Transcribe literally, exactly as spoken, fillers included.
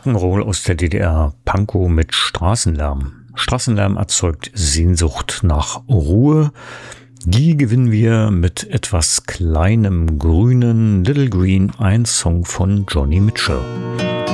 Rock'n'Roll aus der D D R, Pankow mit Straßenlärm. Straßenlärm erzeugt Sehnsucht nach Ruhe. Die gewinnen wir mit etwas kleinem Grünen, Little Green, ein Song von Joni Mitchell.